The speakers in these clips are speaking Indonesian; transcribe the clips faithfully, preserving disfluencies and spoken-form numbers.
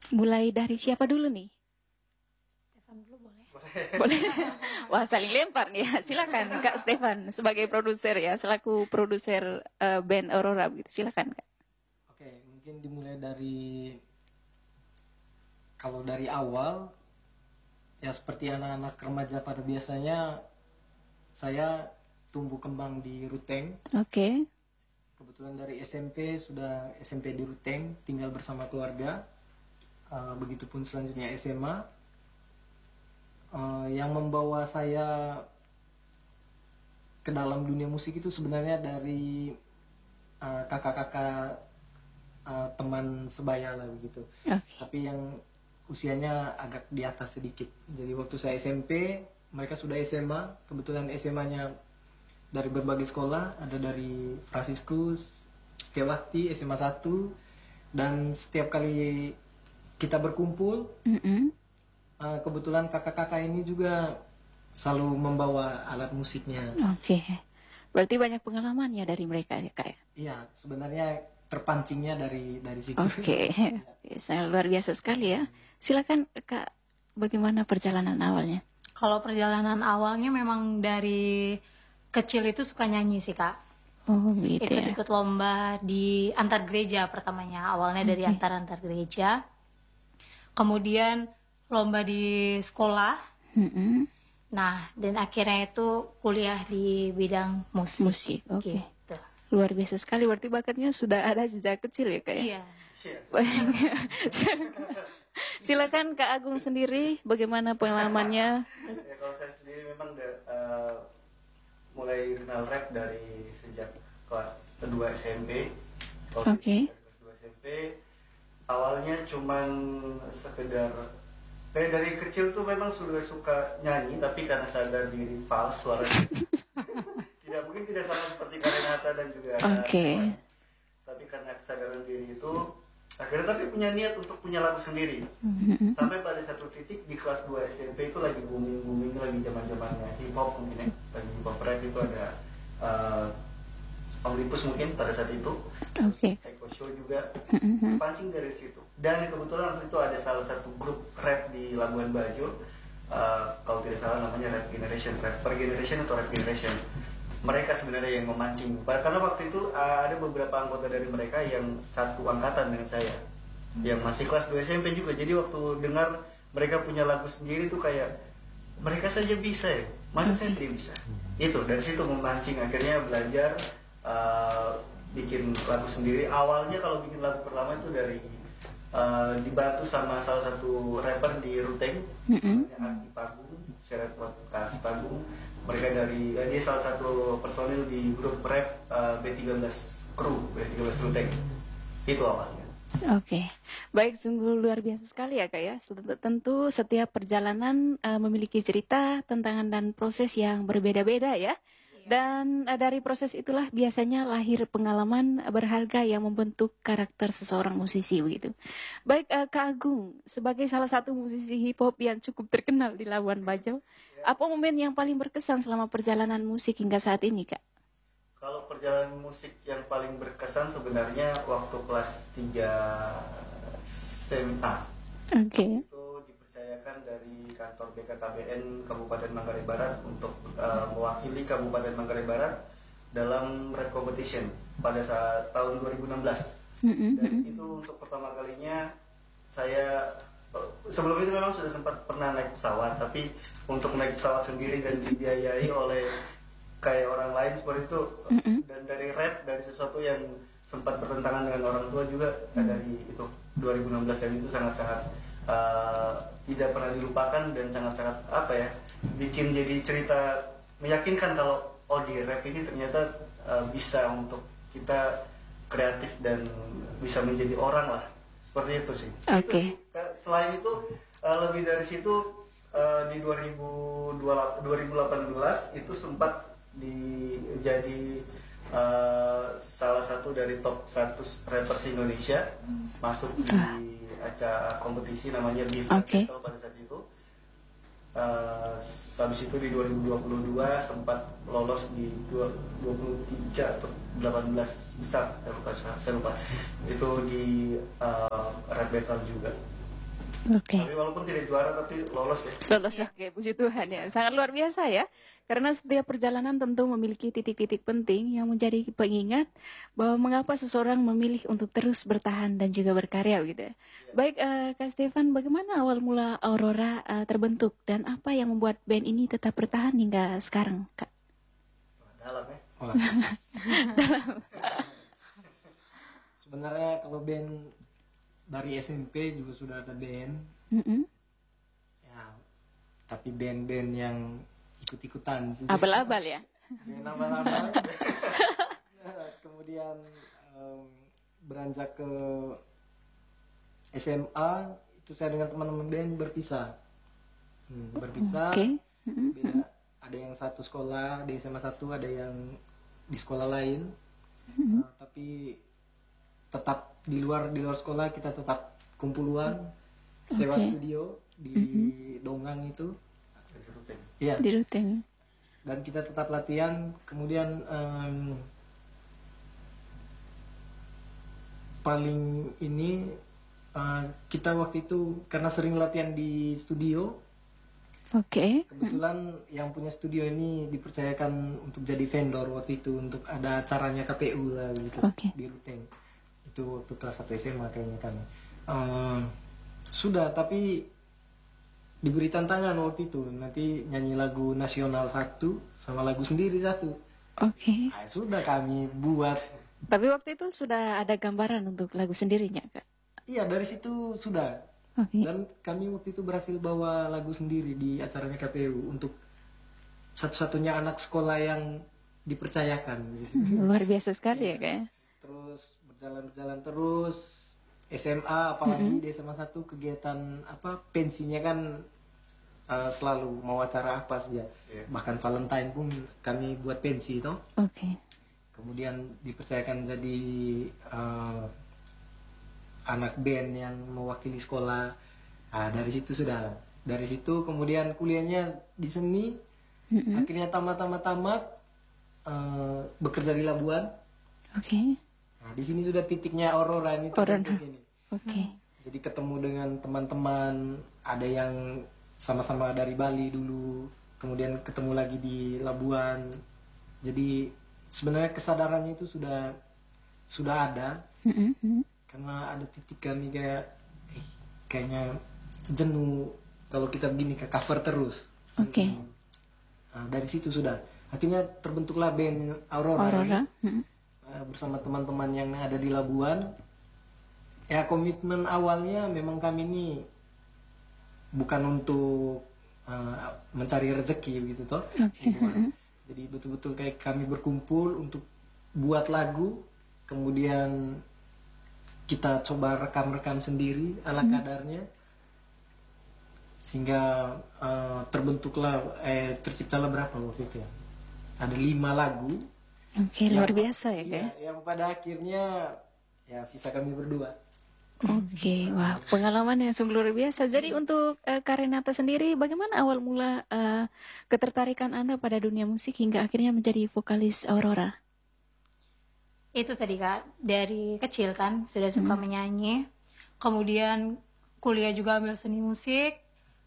Mulai dari siapa dulu nih? Stefan dulu boleh? Boleh. Wah, saling lempar nih ya. Silakan Kak Stefan sebagai produser ya, selaku produser uh, band Aurora gitu. Silakan Kak. Oke, mungkin dimulai dari kalau dari awal ya seperti anak-anak remaja pada biasanya, saya tumbuh kembang di Ruteng. Oke. Okay. Kebetulan dari S M P sudah S M P di Ruteng, tinggal bersama keluarga. Uh, begitupun selanjutnya S M A. Uh, yang membawa saya ke dalam dunia musik itu sebenarnya dari uh, kakak-kakak uh, teman sebaya lah begitu. Okay. Tapi yang usianya agak di atas sedikit. Jadi waktu saya S M P, mereka sudah S M A. Kebetulan S M A-nya dari berbagai sekolah, ada dari Fransiskus, Setiawati, S M A satu, dan setiap kali kita berkumpul, mm-hmm. uh, kebetulan kakak-kakak ini juga selalu membawa alat musiknya. Oke, okay. Berarti banyak pengalamannya dari mereka ya Kak ya? Iya, sebenarnya terpancingnya dari dari situ. Oke, okay. Sangat luar biasa sekali ya. Silakan Kak, bagaimana perjalanan awalnya? Kalau perjalanan awalnya memang dari kecil itu suka nyanyi sih Kak. Oh gitu. Ikut-ikut ya. lomba di antar gereja pertamanya, awalnya dari okay. antar-antar gereja. Kemudian lomba di sekolah. Mm-hmm. Nah, dan akhirnya itu kuliah di bidang musik. Musik, oke. Okay. Gitu. Luar biasa sekali, berarti bakatnya sudah ada sejak kecil ya Kak ya? Iya. Silakan Kak Agung sendiri, bagaimana pengalamannya? Ya, kalau saya sendiri memang de, uh, mulai kenal rap dari sejak kelas dua S M P. Oke. Okay. Kelas dua S M P. Awalnya cuman sekedar kayak dari kecil tuh memang sudah suka nyanyi, tapi karena sadar diri fals suaranya tidak mungkin tidak sama seperti Karenata dan juga Oke. Okay. Tapi karena kesadaran diri itu akhirnya tapi punya niat untuk punya lagu sendiri. Mm-hmm. Sampai pada satu titik di kelas dua S M P itu lagi booming booming lagi zaman zamannya hip hop mungkin ya, lagi hip hop rap itu ada uh, Omnibus mungkin pada saat itu. Oke. Okay. Psycho Show juga mm-hmm. pancing dari situ. Dan kebetulan waktu itu ada salah satu grup rap di Labuan Bajo, uh, kalau tidak salah namanya Rap Generation, Rapper Generation atau Rap Generation. Mereka sebenarnya yang memancing. Karena waktu itu uh, ada beberapa anggota dari mereka yang satu angkatan dengan saya, yang masih kelas dua S M P juga. Jadi waktu dengar mereka punya lagu sendiri tuh kayak mereka saja bisa ya, masa saya tidak bisa. Itu dari situ memancing, akhirnya belajar. Uh, bikin lagu sendiri. Awalnya kalau bikin lagu pertama itu dari uh, dibantu sama salah satu rapper di Ruteng, mm-hmm. namanya Arsi Pagung, Syarat Arsi Pagung. Mereka dari uh, dia salah satu personil di grup rap uh, B tiga belas Crew, B tiga belas Ruteng. Itu awalnya. Oke, okay. Baik, sungguh luar biasa sekali ya Kak ya. Tentu setiap perjalanan uh, memiliki cerita, tantangan dan proses yang berbeda-beda ya. Dan uh, dari proses itulah biasanya lahir pengalaman berharga yang membentuk karakter seseorang musisi begitu. Baik uh, Kak Agung, sebagai salah satu musisi hip hop yang cukup terkenal di Labuan Bajo, ya. Apa momen yang paling berkesan selama perjalanan musik hingga saat ini Kak? Kalau perjalanan musik yang paling berkesan sebenarnya waktu kelas tiga S M A. Oke. Okay. Itu dipercayakan dari kantor B K K B N Kabupaten Manggarai Barat untuk uh, mewakili Kabupaten Manggarai Barat dalam rap competition pada saat tahun dua ribu enam belas. Mm-hmm. Dan itu untuk pertama kalinya saya sebelum itu memang sudah sempat pernah naik pesawat, tapi untuk naik pesawat sendiri dan dibiayai oleh kayak orang lain seperti itu, mm-hmm. dan dari rap, dari sesuatu yang sempat bertentangan dengan orang tua juga, mm-hmm. dari itu dua ribu enam belas, dan itu sangat-sangat uh, tidak pernah dilupakan dan sangat-sangat apa ya, bikin jadi cerita meyakinkan kalau oh di rap ini ternyata uh, bisa untuk kita kreatif dan bisa menjadi orang lah, seperti itu sih. Oke. Okay. Selain itu uh, lebih dari situ uh, di dua ribu delapan belas itu sempat di jadi uh, salah satu dari top seratus rappers Indonesia, hmm. masuk di acara kompetisi namanya Beef okay. Battle pada saat itu. Uh, habis itu di dua ribu dua puluh dua sempat lolos di dua puluh tiga atau delapan belas besar, saya lupa, saya lupa. Itu di uh, Rap Battle juga. Oke. Tapi walaupun tidak juara tapi lolos ya. Lolos, oke, puji Tuhan ya. Sangat luar biasa ya. Karena setiap perjalanan tentu memiliki titik-titik penting yang menjadi pengingat bahwa mengapa seseorang memilih untuk terus bertahan dan juga berkarya gitu ya. Baik, eh, Kak Stefan, bagaimana awal mula Aurora eh, terbentuk dan apa yang membuat band ini tetap bertahan hingga sekarang, Kak? Wah, dalam ya. Wah. Sebenarnya kalau band dari S M P juga sudah ada band, Mm-mm. ya, tapi band-band yang ikut-ikutan sih. Abal-abal ya. Band abal-abal. Kemudian em, beranjak ke S M A, itu saya dengan teman-teman band berpisah. Hmm, berpisah. Oke. Mm-mm. Beda. Ada yang satu sekolah di S M A satu, ada yang di sekolah lain. Mm-hmm. Uh, tapi tetap di luar di luar sekolah kita tetap kumpulan, sewa Oke. studio di Dongang itu. Jadi rutin. Iya. Di rutin. Dan kita tetap latihan. Kemudian em, paling ini uh, kita waktu itu karena sering latihan di studio. Oke. Kebetulan yang punya studio ini dipercayakan untuk jadi vendor waktu itu untuk ada acaranya K P U lah gitu Oke. di Ruteng. Itu waktu kelas satu S M A kayaknya kan. Ehm, sudah, tapi diberi tantangan waktu itu nanti nyanyi lagu nasional satu sama lagu sendiri satu. Oke. Nah, sudah kami buat. Tapi waktu itu sudah ada gambaran untuk lagu sendirinya, Kak? Iya, dari situ sudah. Oke. Dan kami waktu itu berhasil bawa lagu sendiri di acaranya K P U untuk satu-satunya anak sekolah yang dipercayakan gitu. Hmm, luar biasa sekali ya, Kak ya? Terus berjalan-berjalan terus S M A, apalagi di S M A satu kegiatan apa pensinya kan uh, selalu mau acara apa saja. Iya. Bahkan Valentine pun kami buat pensi toh. Oke. Kemudian dipercayakan jadi uh, anak band yang mewakili sekolah. Nah, dari situ sudah. Dari situ kemudian kuliahnya di seni. Mm-mm. Akhirnya tamat-tamat-tamat uh, bekerja di Labuan. Oke. Nah, di sini sudah titiknya Aurora ini. Aurora. terbentuk ini. Oke. Jadi ketemu dengan teman-teman, ada yang sama-sama dari Bali dulu, kemudian ketemu lagi di Labuan. Jadi sebenarnya kesadarannya itu sudah sudah ada, Mm-mm. karena ada titik kami kayak eh, kayaknya jenuh kalau kita begini ke cover terus. Oke. Nah, dari situ sudah akhirnya terbentuklah band Aurora, Aurora. ini, Mm-mm. eh, bersama teman-teman yang ada di Labuan. Ya, komitmen awalnya memang kami ini bukan untuk uh, mencari rezeki gitu toh. Oke. Bukan. Jadi betul-betul kayak kami berkumpul untuk buat lagu, kemudian kita coba rekam-rekam sendiri ala kadarnya, sehingga uh, terbentuklah eh terciptalah berapa waktu itu ya? Ada lima lagu. Oke, luar biasa ya, Kak Iya, ya? yang pada akhirnya ya sisa kami berdua. Oke, wah, pengalaman yang sungguh luar biasa. Jadi untuk eh, Kak Renata sendiri, bagaimana awal mula eh, ketertarikan Anda pada dunia musik hingga akhirnya menjadi vokalis Aurora? Itu tadi Kak, dari kecil kan sudah suka menyanyi. Kemudian kuliah juga ambil seni musik.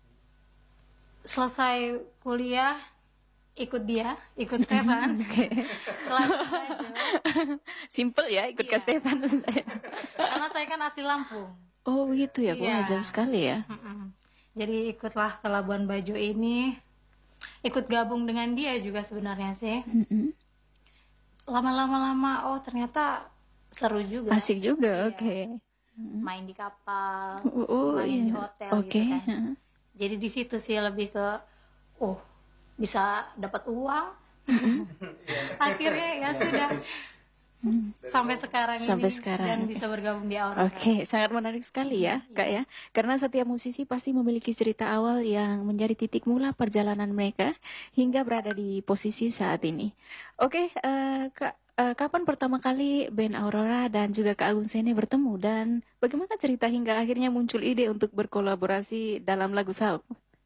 Selesai kuliah ikut dia, ikut Stefan. Kelas aja. Simple ya, ikut Kak Iya. Stefan. Karena saya kan asli Lampung. Oh gitu ya, wah Iya. jauh sekali ya. Mm-mm. Jadi ikutlah ke Labuan Bajo ini. Ikut gabung dengan dia juga sebenarnya sih. Mm-mm. Lama-lama lama oh ternyata seru juga. Asik juga, Iya. oke. Main di kapal, Oh, oh, main iya. di hotel Oke. gitu kan. Jadi di situ sih lebih ke oh bisa dapat uang. Akhirnya ya sudah sampai sekarang Sampai ini sekarang. dan bisa bergabung di Aurora. Oke, sangat menarik sekali ya, Kak ya. Karena setiap musisi pasti memiliki cerita awal yang menjadi titik mula perjalanan mereka hingga berada di posisi saat ini. Oke, eh, Kak, eh, kapan pertama kali band Aurora dan juga Kak Agung Sene bertemu dan bagaimana cerita hingga akhirnya muncul ide untuk berkolaborasi dalam lagu Saup?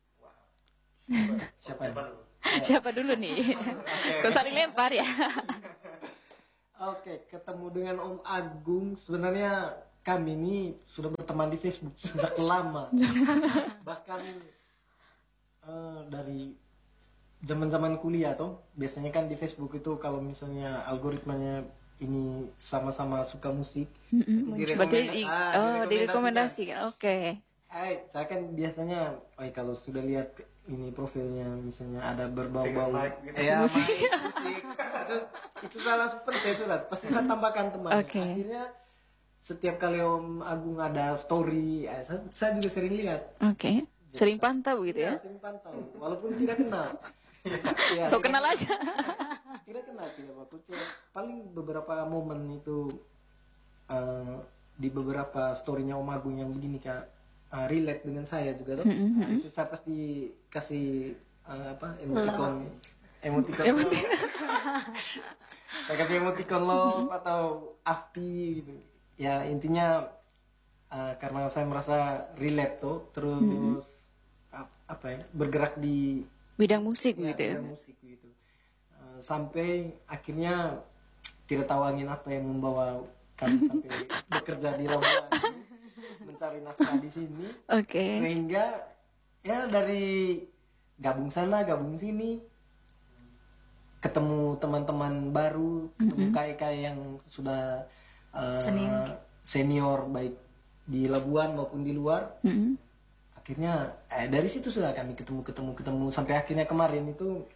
Siapa yang dulu? Siapa dulu nih? Kau saling lempar ya? Oke, ketemu dengan Om Agung sebenarnya kami ini sudah berteman di Facebook sejak lama. Bahkan eh, dari zaman-zaman kuliah tuh, biasanya kan di Facebook itu kalau misalnya algoritmanya ini sama-sama suka musik, Mm-mm. Berarti direkomenda- i- ah, oh direkomendasikan. direkomendasikan. Oke. Hai, saya kan biasanya, oh kalau sudah lihat ini profilnya misalnya ada berbau-bau Pegang mic gitu. ya, Musik. musik, musik. itu, itu saya langsung pencet sudah, pasti saya tambahkan teman. Oke. Akhirnya setiap kali Om Agung ada story, eh, saya, saya juga sering lihat. Oke. Sering pantau gitu Ya, ya. sering pantau, walaupun tidak kenal. Ya, So tidak- kenal aja. Tidak kenal, tidak apa-apa. Cuma paling beberapa momen itu eh, di beberapa storynya Om Agung yang begini kak, eh, relate dengan saya juga tuh. Nah, itu saya pasti kasih eh, apa emoticon, emoticon. love. Saya kasih emoticon love atau api gitu. Ya intinya eh, karena saya merasa relate tuh, terus ap- apa ya bergerak di Bidang musik ya, gitu ya. bidang musik gitu. Eh, sampai akhirnya tidak tahu angin apa yang membawa kami sampai bekerja di Labuan ini, mencari nafkah di sini, Oke. sehingga ya dari gabung sana gabung sini ketemu teman-teman baru, ketemu K I K I yang sudah eh, Senior. senior baik di Labuan maupun di luar. Mm-mm. Akhirnya eh, dari situ sudah kami ketemu ketemu ketemu sampai akhirnya kemarin itu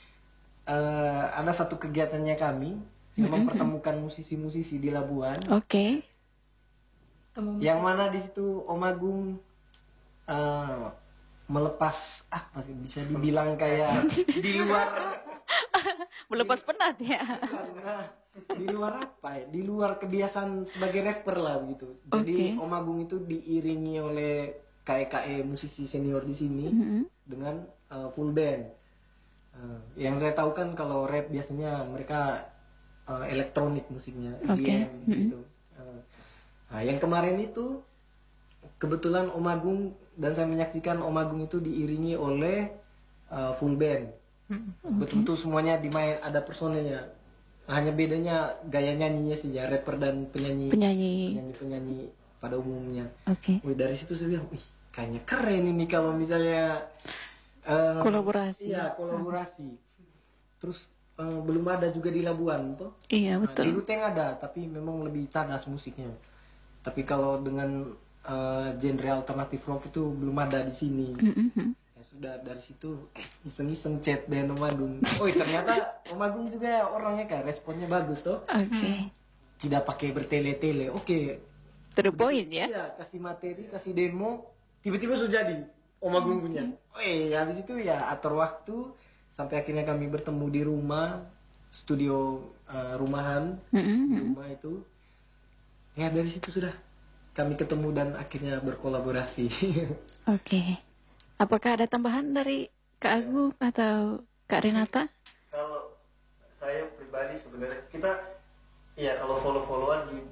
eh, ada satu kegiatannya kami yang mempertemukan musisi-musisi di Labuan, Oke. Temu yang mana di situ Om Agung eh, melepas apa sih bisa dibilang kayak di luar Melepas penat ya. karena di luar apa ya, di luar kebiasaan sebagai rapper lah gitu. Jadi Oke. Om Agung itu diiringi oleh K E K E musisi senior di sini Mm-mm. dengan uh, full band. Uh, yang saya tahu kan kalau rap biasanya mereka uh, elektronik musiknya, Oke. E D M gitu. Uh, nah, yang kemarin itu kebetulan Om Agung dan saya menyaksikan Om Agung itu diiringi oleh uh, full band. Betul-betul semuanya dimain, ada personelnya. Hanya bedanya gaya nyanyinya sih ya, rapper dan penyanyi Penyanyi. penyanyi-penyanyi pada umumnya. Oke. Wih, dari situ saya bilang, wih kayaknya keren ini kalau misalnya eh, Kolaborasi. Iya, kolaborasi. Terus eh, belum ada juga di Labuan tuh. Iya Nah, di betul. Ruteng ada, tapi memang lebih cadas musiknya. Tapi kalau dengan eh, genre alternatif rock itu belum ada di sini. Mm-mm. Ya sudah dari situ eh, iseng-iseng chat dengan Om Agung. Oh ternyata Om Agung juga orangnya kan responnya bagus tuh. Oke. Tidak pakai bertele-tele. Oke. To the point ya. Iya, kasih materi, kasih demo, tiba-tiba sudah jadi Om Agung punya. Oh iya, habis itu ya atur waktu sampai akhirnya kami bertemu di rumah studio eh, rumahan di Mm-mm. rumah itu. Ya dari situ sudah kami ketemu dan akhirnya berkolaborasi. Oke. Apakah ada tambahan dari Kak Agung atau Kak Renata? Kalau saya pribadi sebenarnya kita ya kalau follow-followan di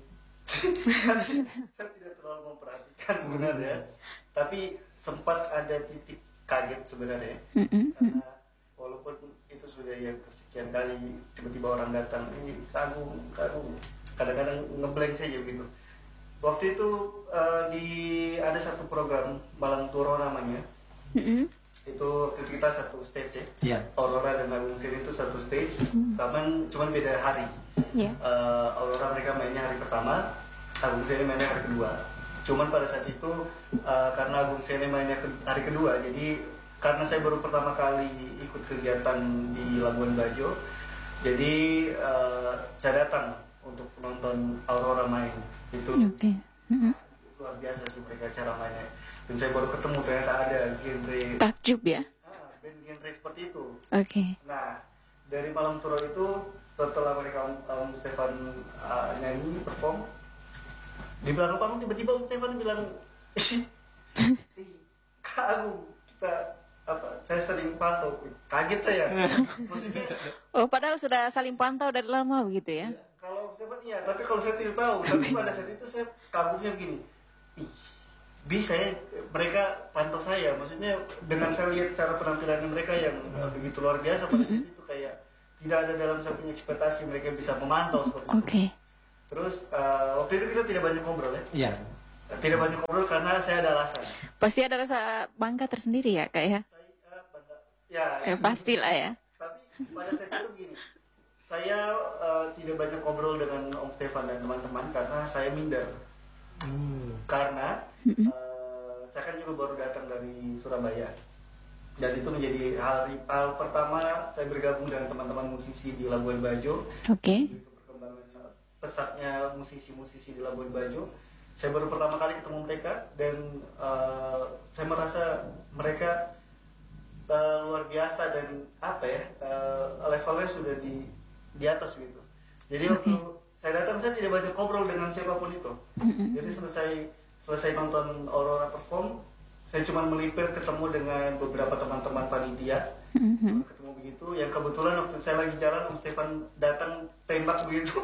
saya tidak terlalu memperhatikan sebenarnya, tapi sempat ada titik kaget sebenarnya Mm-mm. karena walaupun itu sudah yang kesekian kali tiba-tiba orang datang ini kagum kagum kadang-kadang ngeblank saja begitu. Waktu itu eh, di ada satu program Malam Turo namanya, Mm-mm. itu itu kita satu stage ya. Iya. Aurora dan Agung Siri itu satu stage, cuman cuman beda hari. Iya. Eh, Aurora mereka mainnya hari pertama, Agung Siri mainnya hari kedua. Cuman pada saat itu eh, karena Agung Siri mainnya ke- hari kedua, jadi karena saya baru pertama kali ikut kegiatan di Labuan Bajo, jadi eh, saya datang untuk menonton Aurora main. Itu Oke. Mm-mm. luar biasa sih mereka cara mainnya. Dan saya baru ketemu ternyata ada genre Takjub ya. ah, band genre seperti itu. Oke. Nah, dari Malam Turo itu setelah mereka Om, Om Stefan uh, nyanyi perform di belakang panggung tiba-tiba Om Stefan bilang, "Ih, Kak Agung, kita apa? Saya sering pantau." Kaget saya. Maksudnya Oh, padahal sudah saling pantau dari lama begitu ya. ya, kalau Om Stefan iya, tapi kalau saya tidak tahu. Tapi pada saat itu saya kagumnya begini. Ih, bisa ya mereka pantau saya, maksudnya dengan saya lihat cara penampilan mereka yang uh, begitu luar biasa pada saat itu, kayak tidak ada dalam saya punya ekspektasi mereka bisa memantau seperti itu. Oke. Terus uh, waktu itu kita tidak banyak ngobrol ya. Iya. Tidak banyak ngobrol karena saya ada alasan. Pasti ada rasa bangga tersendiri ya kak ya? Saya uh, bangga- ya. Eh, pastilah ya. Tapi pada saat itu begini, saya uh, tidak banyak ngobrol dengan Om Stefan dan teman-teman karena saya minder. Hmm. Karena uh, saya kan juga baru datang dari Surabaya. Dan itu menjadi hal, hal pertama saya bergabung dengan teman-teman musisi di Labuan Bajo. Oke. Itu perkembangan pesatnya musisi-musisi di Labuan Bajo. Saya baru pertama kali ketemu mereka dan uh, saya merasa mereka uh, luar biasa dan apa ya uh, levelnya sudah di di atas gitu. Jadi waktu saya datang saya tidak banyak ngobrol dengan siapapun itu. Jadi selesai selesai nonton Aurora perform, saya cuma melipir ketemu dengan beberapa teman-teman panitia. Ketemu begitu, yang kebetulan waktu saya lagi jalan Om Stefan datang tembak begitu.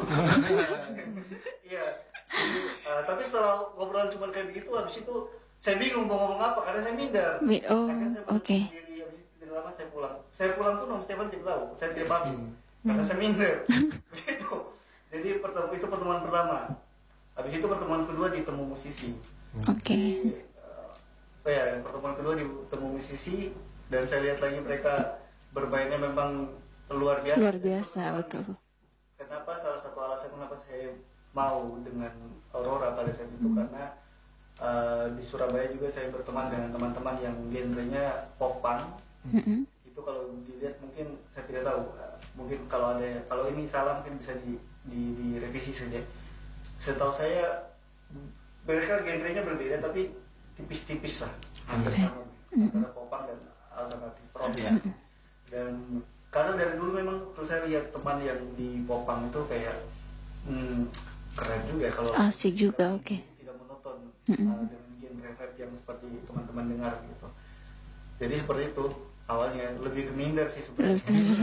Iya. Jadi, uh, tapi setelah ngobrolan cuma kayak begitu, habis itu saya bingung mau ngomong apa karena saya minder. Mi- oh, Akhirnya saya balik oke. sendiri, habis itu tidak lama saya pulang. Saya pulang pun Om Stefan tidak tahu, saya tidak pamit karena saya minder. Begitu. Jadi pertemuan itu pertemuan pertama. Habis itu pertemuan kedua di Temu Musisi. Oke. Di, uh, ya, pertemuan kedua di Temu Musisi dan saya lihat lagi mereka bermainnya memang luar biasa. Luar biasa, betul. Kenapa salah satu alasan kenapa saya mau dengan Aurora pada saat itu karena uh, di Surabaya juga saya berteman dengan teman-teman yang genrenya pop punk. Mm-mm. Itu kalau dilihat mungkin saya tidak tahu. Uh, mungkin kalau ada kalau ini salah mungkin bisa di, di, direvisi saja. Setahu saya mereka genrenya berbeda tapi tipis-tipis lah hampir sama antara pop punk dan alternatif rock ya. Dan karena dari dulu memang terus saya lihat teman yang di pop punk itu kayak hmm, keren juga ya kalau Asik juga, oke. tidak monoton uh, dengan genre rap yang seperti teman-teman dengar gitu. Jadi seperti itu awalnya lebih ke minder sih sebenarnya.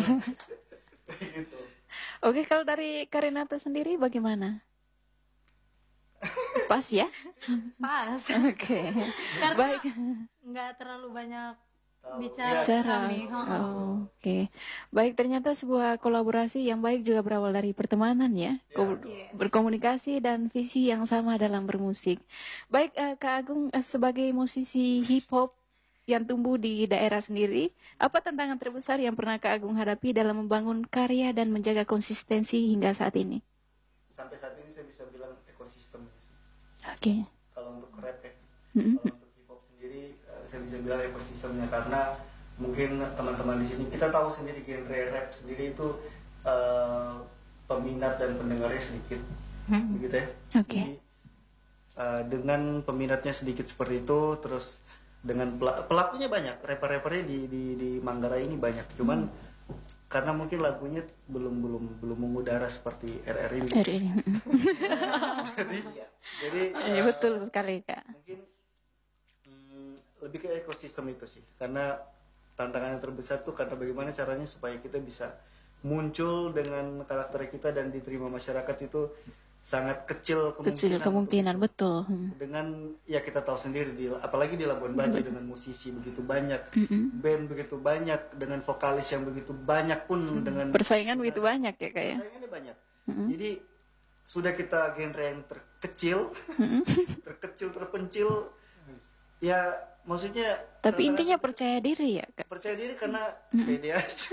Gitu. Oke, kalau dari Karinata sendiri bagaimana? Pas ya? Pas. Oke. Karena Baik. nggak terlalu banyak Tahu. bicara Ya, Cara. kami. Oh, Oh, oke. Baik, ternyata sebuah kolaborasi yang baik juga berawal dari pertemanan ya. Ko- Yes. Berkomunikasi dan visi yang sama dalam bermusik. Baik, eh, Kak Agung eh, sebagai musisi hip hop yang tumbuh di daerah sendiri, apa tantangan terbesar yang pernah Kak Agung hadapi dalam membangun karya dan menjaga konsistensi hingga saat ini? sampai saat ini saya bisa bilang ekosistem sih. Oke. Kalau untuk rap ya. Mm-mm. Kalau untuk hip hop sendiri eh, saya bisa bilang ekosistemnya karena mungkin teman-teman di sini kita tahu sendiri genre rap sendiri itu eh, peminat dan pendengarnya sedikit, begitu ya. Oke. Jadi eh, dengan peminatnya sedikit seperti itu, terus dengan pela- pelakunya banyak, rapper-rappernya di di di Manggarai ini banyak, cuman karena mungkin lagunya belum belum belum mengudara seperti R R ini. R ini. jadi jadi Iya, eh, betul sekali Kak. mungkin hmm, lebih ke ekosistem itu sih karena tantangan yang terbesar tuh karena bagaimana caranya supaya kita bisa muncul dengan karakter kita dan diterima masyarakat itu sangat kecil kemungkinan Kecil untuk kemungkinan, itu. betul. Hmm. Dengan ya kita tahu sendiri di apalagi di Labuan Bajo dengan musisi begitu banyak, band begitu banyak dengan vokalis yang begitu banyak pun dengan Persaingan begitu banyak ya Kak ya. persaingannya banyak. Jadi sudah kita genre yang terkecil, terkecil terpencil, ya maksudnya. Tapi tantangan- intinya percaya diri ya Kak. percaya diri karena pede aja.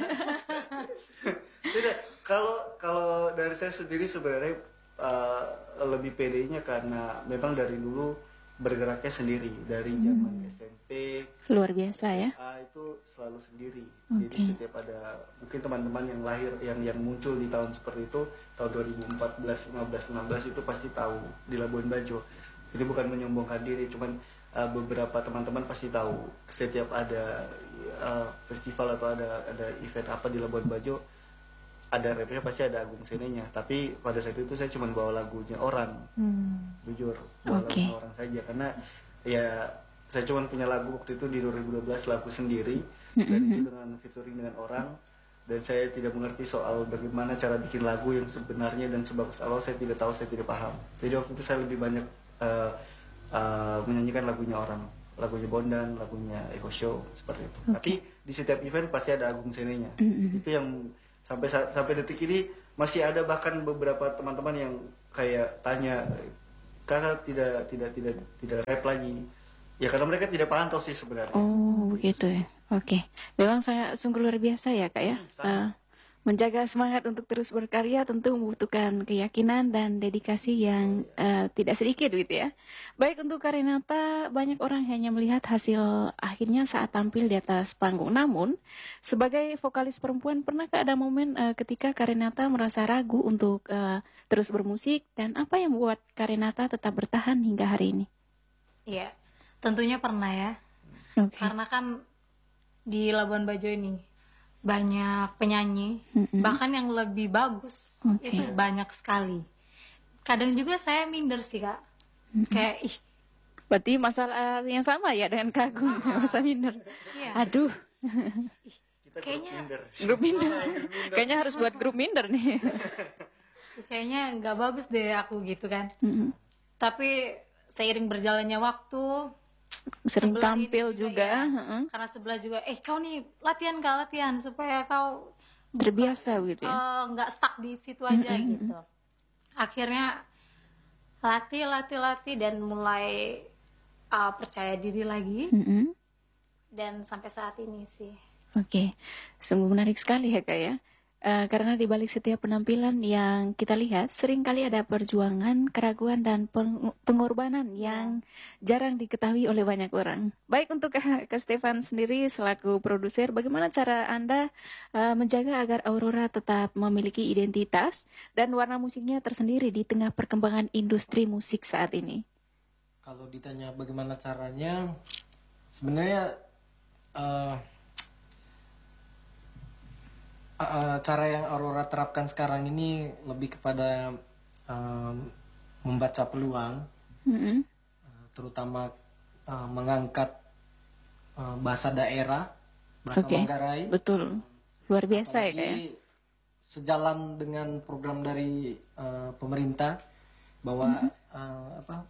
Tidak, kalau kalau dari saya sendiri sebenarnya uh, lebih pedenya karena memang dari dulu bergeraknya sendiri dari zaman S M P. Luar biasa ya. Ah, itu selalu sendiri. Jadi setiap ada mungkin teman-teman yang lahir yang yang muncul di tahun seperti itu tahun dua ribu empat belas, lima belas, enam belas itu pasti tahu di Labuan Bajo. Jadi bukan menyombongkan diri, cuman uh, beberapa teman-teman pasti tahu setiap ada uh, festival atau ada ada event apa di Labuan Bajo ada rapnya pasti ada Agung Senenya. Tapi pada saat itu saya cuma bawa lagunya orang, jujur bawa Oke. lagunya orang saja karena ya saya cuma punya lagu waktu itu di dua ribu dua belas lagu sendiri dan itu dengan featuring dengan orang dan saya tidak mengerti soal bagaimana cara bikin lagu yang sebenarnya dan sebagus Allah saya tidak tahu, saya tidak paham. Jadi waktu itu saya lebih banyak uh, uh, menyanyikan lagunya orang, lagunya Bondan, lagunya Eko Show seperti itu. Tapi di setiap event pasti ada Agung Senenya. Itu yang sampai sa- sampai detik ini masih ada bahkan beberapa teman-teman yang kayak tanya, kakak tidak tidak tidak tidak rap lagi, ya karena mereka tidak pantau sih sebenarnya. Oh, begitu ya. Oke. Memang sangat sungguh luar biasa ya, Kak ya. Hmm, sangat. Eh, menjaga semangat untuk terus berkarya tentu membutuhkan keyakinan dan dedikasi yang eh, tidak sedikit gitu ya. Baik, untuk Kak Renata, banyak orang hanya melihat hasil akhirnya saat tampil di atas panggung. Namun, sebagai vokalis perempuan, pernahkah ada momen eh, ketika Kak Renata merasa ragu untuk eh, terus bermusik, dan apa yang membuat Kak Renata tetap bertahan hingga hari ini? Iya, tentunya pernah ya. Oke. Karena kan di Labuan Bajo ini banyak penyanyi, Mm-mm. bahkan yang lebih bagus Oke. itu banyak sekali. Kadang juga saya minder sih kak, kayak ih, Berarti masalah yang sama ya dengan Kak Agung, masa minder. iya, Aduh, Kita Kayaknya- grup minder. grup minder. Kayaknya harus buat grup minder nih. kayaknya nggak bagus deh aku gitu kan. Mm-mm. Tapi seiring berjalannya waktu, Sering sebelah ini tampil juga, ya, heeh. karena sebelah juga, eh kau nih latihan kak latihan supaya kau Terbiasa gitu ya. eh, nggak stuck di situ aja gitu. Akhirnya latih latih latih dan mulai eh, percaya diri lagi, Mm-mm. dan sampai saat ini sih. Oke, sungguh menarik sekali ya Kak ya. Eh, karena di balik setiap penampilan yang kita lihat, seringkali ada perjuangan, keraguan, dan peng- pengorbanan yang jarang diketahui oleh banyak orang. Baik, untuk Kak, Kak Stefan sendiri selaku produser, bagaimana cara Anda eh, menjaga agar Aurora tetap memiliki identitas dan warna musiknya tersendiri di tengah perkembangan industri musik saat ini? Kalau ditanya bagaimana caranya, sebenarnya eh, eh, cara yang Aurora terapkan sekarang ini lebih kepada eh, membaca peluang, Mm-mm. eh, terutama eh, mengangkat eh, bahasa daerah, bahasa Oke, Manggarai. betul. Luar biasa ya Kak ya. Apalagi sejalan dengan program dari eh, pemerintah bahwa eh, apa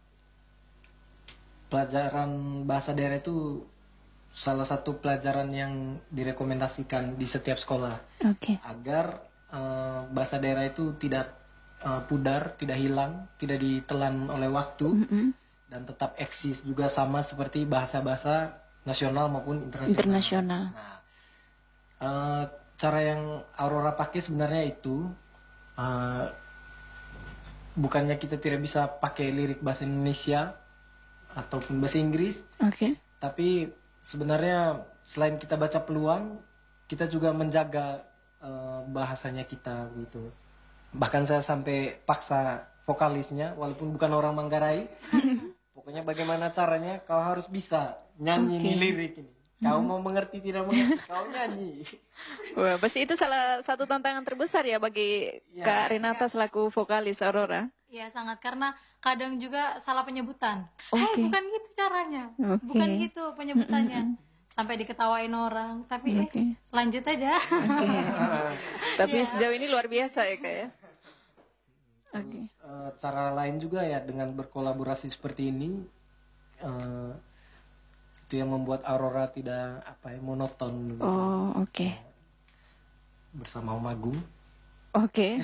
pelajaran bahasa daerah itu salah satu pelajaran yang direkomendasikan di setiap sekolah Oke. agar eh, bahasa daerah itu tidak eh, pudar, tidak hilang, tidak ditelan oleh waktu Mm-mm. dan tetap eksis juga sama seperti bahasa-bahasa nasional maupun internasional. Internasional. Nah, eh, cara yang Aurora pakai sebenarnya itu eh, bukannya kita tidak bisa pakai lirik bahasa Indonesia ataupun bahasa Inggris, Oke. tapi sebenarnya selain kita baca peluang, kita juga menjaga eh, bahasanya kita gitu. Bahkan saya sampai paksa vokalisnya, walaupun bukan orang Manggarai, pokoknya bagaimana caranya kau harus bisa nyanyi Oke. nih lirik ini. Kau mau mengerti tidak mengerti, kau nyanyi. Wah, pasti itu salah satu tantangan terbesar ya bagi Ya. Kak Renata selaku vokalis Aurora. Ya sangat, karena kadang juga salah penyebutan. Oke. Hei, bukan gitu caranya, Oke. bukan gitu penyebutannya, sampai diketawain orang. Tapi Oke. eh lanjut aja. Oke. Tapi Iya. sejauh ini luar biasa ya Kak ya. Oke. Eh, cara lain juga ya dengan berkolaborasi seperti ini, eh, itu yang membuat Aurora tidak apa ya monoton gitu. Oh, oke. Bersama Om Agung. Oke.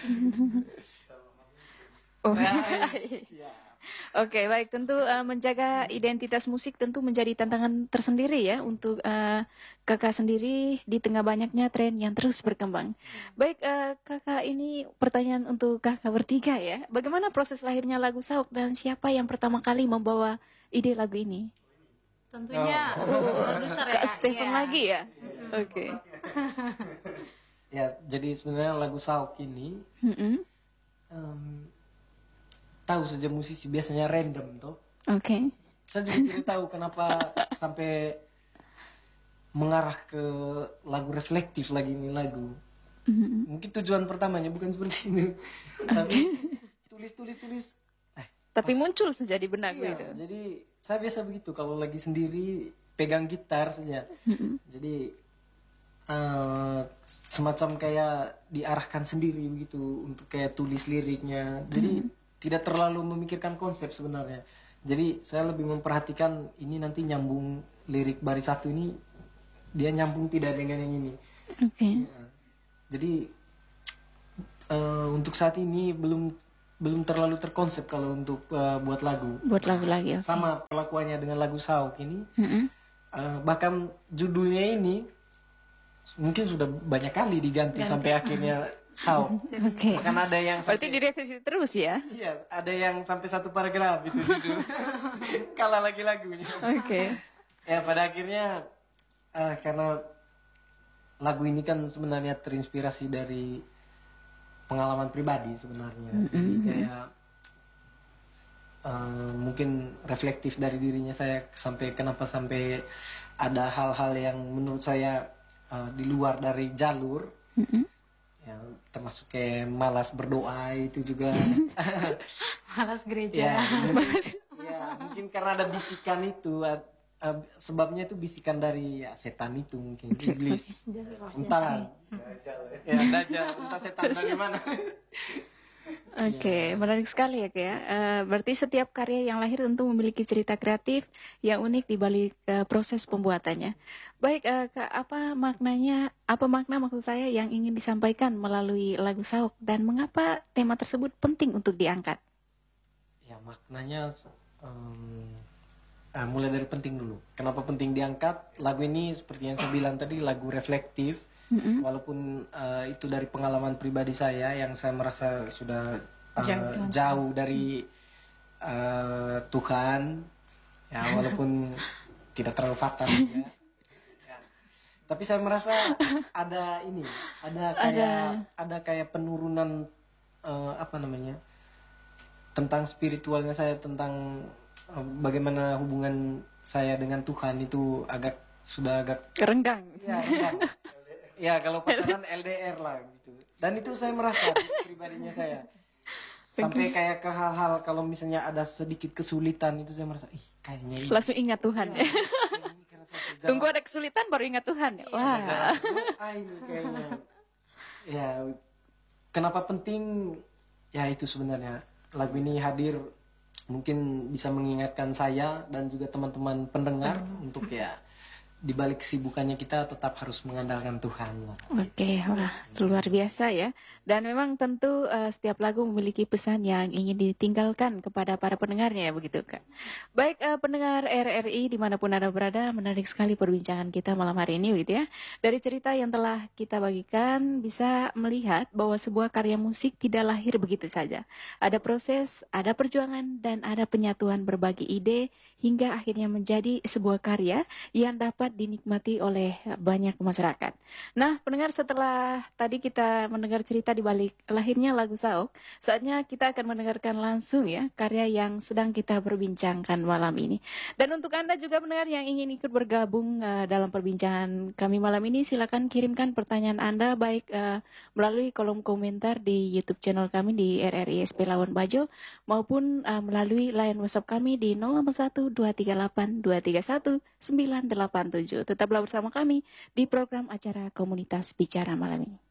Oh. Oke, baik. Tentu eh, menjaga identitas musik tentu menjadi tantangan tersendiri ya untuk eh, kakak sendiri di tengah banyaknya tren yang terus berkembang. Baik, eh, kakak, ini pertanyaan untuk kakak bertiga ya. Bagaimana proses lahirnya lagu Sauk dan siapa yang pertama kali membawa ide lagu ini? Tentunya produser ya. Kak Stefan Iya. lagi ya? Oke. Ya, jadi sebenarnya lagu Sauk ini Mm-mm. em, tahu saja musisi biasanya random toh. Oke. Saya juga tidak tahu kenapa sampai mengarah ke lagu reflektif lagi ini lagu. Mm-mm. Mungkin tujuan pertamanya bukan seperti itu. Tapi tulis tulis tulis. Eh, Tapi muncul saja di benak iya, gitu. jadi saya biasa begitu kalau lagi sendiri pegang gitar saja. Mm-mm. Jadi eh, semacam kayak diarahkan sendiri begitu untuk kayak tulis liriknya. Jadi tidak terlalu memikirkan konsep sebenarnya. Jadi saya lebih memperhatikan ini nanti nyambung lirik baris satu ini dia nyambung tidak dengan yang ini. Oke. Ya. Jadi eh, untuk saat ini belum belum terlalu terkonsep kalau untuk uh, buat lagu. Buat lagu lagi. Oke. Sama perlakuannya dengan lagu Sauk ini. Mm-mm. Uh, bahkan judulnya ini mungkin sudah banyak kali diganti sampai akhirnya Sauk. Oke. Bahkan ada yang Berarti sampai, direvisi terus ya? iya, ada yang sampai satu paragraf itu judul. Kalah lagi lagunya. Oke. Ya pada akhirnya uh, karena lagu ini kan sebenarnya terinspirasi dari pengalaman pribadi sebenarnya. Jadi kayak uh, mungkin reflektif dari dirinya saya sampai kenapa sampai ada hal-hal yang menurut saya uh, di luar dari jalur. Mm-mm. Ya, termasuk kayak malas berdoa itu juga. Malas ya, gereja. mungkin, ya, mungkin karena ada bisikan itu. uh, uh, sebabnya itu bisikan dari ya, setan itu mungkin iblis. Entah ya dajjal, entah setan dari mana. Oke, menarik sekali ya Kak ya. Eh, berarti setiap karya yang lahir tentu memiliki cerita kreatif yang unik di balik eh, proses pembuatannya. Baik, eh, Kak, apa maknanya, apa makna maksud saya yang ingin disampaikan melalui lagu Sauk dan mengapa tema tersebut penting untuk diangkat? Ya maknanya em, ah, mulai dari penting dulu. Kenapa penting diangkat? Lagu ini seperti yang saya bilang tadi lagu reflektif. Mm-mm. Walaupun eh, itu dari pengalaman pribadi saya yang saya merasa sudah eh, Jauh. jauh dari eh, Tuhan, ya walaupun tidak terlalu fatal ya. Ya. Tapi saya merasa ada ini, ada kayak ada, kayak penurunan eh, apa namanya tentang spiritualnya saya, tentang eh, bagaimana hubungan saya dengan Tuhan itu agak sudah agak Renggang. ya, renggang. Ya kalau pacaran L D R lah gitu. Dan itu saya merasa pribadinya saya. Sampai kayak ke hal-hal kalau misalnya ada sedikit kesulitan itu saya merasa ih kayaknya ini. Langsung ingat Tuhan ya. Kayaknya ini karena saya berjalan- Tunggu ada kesulitan baru ingat Tuhan ya. Wah. berjalan doa ini kayaknya. Ya kenapa penting? Ya itu sebenarnya lagu ini hadir mungkin bisa mengingatkan saya dan juga teman-teman pendengar untuk ya di balik kesibukannya kita tetap harus mengandalkan Tuhan lah. Oke, wah luar biasa ya. Dan memang tentu eh, setiap lagu memiliki pesan yang ingin ditinggalkan kepada para pendengarnya ya begitu Kak. Baik eh, pendengar R R I dimanapun Anda berada, menarik sekali perbincangan kita malam hari ini gitu ya. Dari cerita yang telah kita bagikan bisa melihat bahwa sebuah karya musik tidak lahir begitu saja. Ada proses, ada perjuangan, dan ada penyatuan berbagai ide hingga akhirnya menjadi sebuah karya yang dapat dinikmati oleh banyak masyarakat. Nah, pendengar setelah tadi kita mendengar cerita di balik lahirnya lagu Sauk, saatnya kita akan mendengarkan langsung ya karya yang sedang kita perbincangkan malam ini. Dan untuk Anda juga pendengar yang ingin ikut bergabung uh, dalam perbincangan kami malam ini, silakan kirimkan pertanyaan Anda baik uh, melalui kolom komentar di YouTube channel kami di R R I S P Labuan Bajo maupun uh, melalui line WhatsApp kami di nol satu dua tiga delapan dua tiga satu sembilan delapan tujuh. Tetaplah bersama kami di program acara Komunitas Bicara malam ini.